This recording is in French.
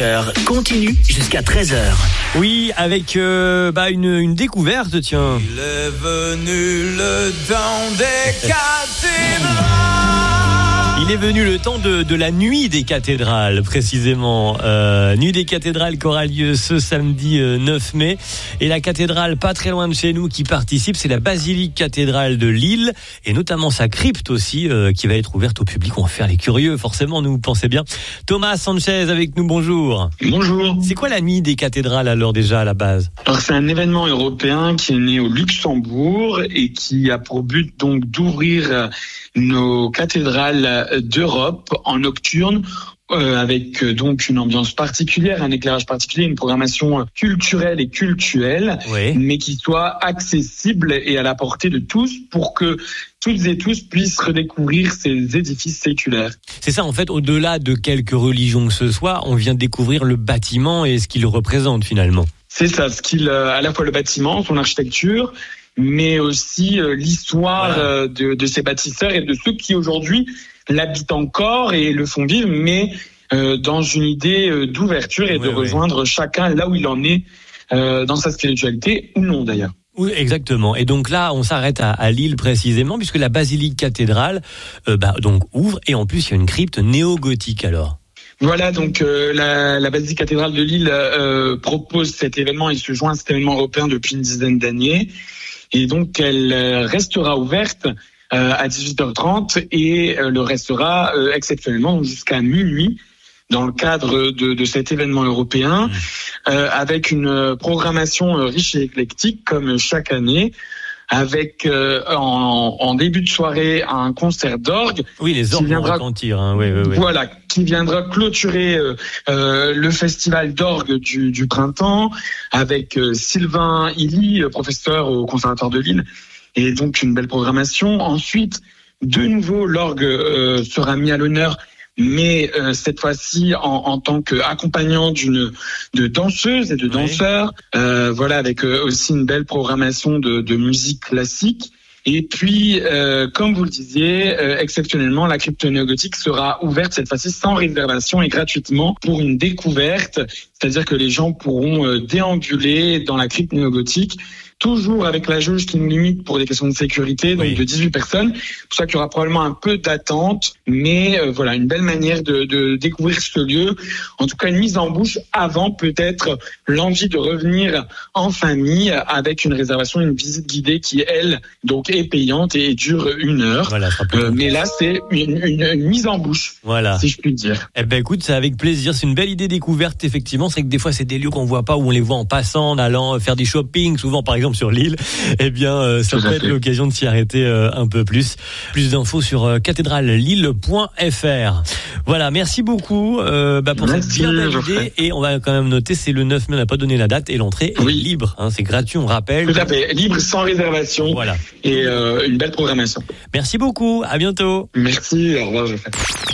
L'After continue jusqu'à 13h. Oui, avec une découverte, tiens. Il est venu le temps des cathédrales. Il est venu le temps de la nuit des cathédrales, précisément. Nuit des cathédrales qui aura lieu ce samedi 9 mai. Et la cathédrale pas très loin de chez nous qui participe, c'est la basilique cathédrale de Lille. Et notamment sa crypte aussi, qui va être ouverte au public. On va faire les curieux, forcément, nous pensez bien. Thomas Sanchez avec nous, bonjour. Bonjour. C'est quoi la nuit des cathédrales alors déjà à la base ? Alors c'est un événement européen qui est né au Luxembourg et qui a pour but donc d'ouvrir nos cathédrales d'Europe en nocturne avec donc une ambiance particulière, un éclairage particulier, une programmation culturelle et cultuelle, Oui. mais qui soit accessible et à la portée de tous pour que toutes et tous puissent redécouvrir ces édifices séculaires. C'est ça, en fait, au-delà de quelques religions que ce soit, on vient de découvrir le bâtiment et ce qu'il représente finalement. C'est ça, à la fois le bâtiment, son architecture, mais aussi l'histoire de ces bâtisseurs et de ceux qui aujourd'hui l'habitent encore et le font vivre, mais dans une idée d'ouverture et de rejoindre chacun là où il en est dans sa spiritualité ou non d'ailleurs. Oui, exactement. Et donc là, on s'arrête à Lille précisément, puisque la basilique cathédrale donc ouvre, et en plus il y a une crypte néo-gothique alors. Voilà, donc la basilique cathédrale de Lille propose cet événement et se joint à cet événement européen depuis une dizaine d'années. Et donc elle restera ouverte à 18h30 et le restera exceptionnellement jusqu'à minuit dans le cadre de cet événement européen avec une programmation riche et éclectique comme chaque année. Avec en début de soirée un concert d'orgue. Oui, les orgues vont retentir. Oui. Voilà, qui viendra clôturer le festival d'orgue du printemps avec Sylvain Illy, professeur au Conservatoire de Lille, et donc une belle programmation. Ensuite, de nouveau, l'orgue sera mis à l'honneur, mais cette fois-ci en tant qu'accompagnant de danseuses et de danseurs, voilà, avec aussi une belle programmation de musique classique. Et puis, comme vous le disiez, exceptionnellement, la crypte néogothique sera ouverte cette fois-ci sans réservation et gratuitement pour une découverte, c'est-à-dire que les gens pourront déambuler dans la crypte néogothique, toujours avec la jauge qui nous limite pour des questions de sécurité, donc de 18 personnes. C'est pour ça qu'il y aura probablement un peu d'attente, mais voilà, une belle manière de découvrir ce lieu. En tout cas, une mise en bouche avant peut-être l'envie de revenir en famille avec une réservation, une visite guidée qui, elle, donc est payante et dure 1 heure. Voilà, mais là, c'est une mise en bouche, si je puis dire. Eh ben écoute, c'est avec plaisir. C'est une belle idée découverte, effectivement. C'est que des fois, c'est des lieux qu'on voit pas, où on les voit en passant, en allant faire des shopping, souvent par exemple sur Lille. Eh bien, ça peut être l'occasion de s'y arrêter un peu plus. Plus d'infos sur cathédralelille.fr. Voilà, merci beaucoup pour cette bien belle idée. Et on va quand même noter, c'est le 9 mai, on n'a pas donné la date, et l'entrée est libre. C'est gratuit, on rappelle. Tout à fait, libre, sans réservation. Voilà. Et une belle programmation. Merci beaucoup, à bientôt. Merci, au revoir Geoffrey.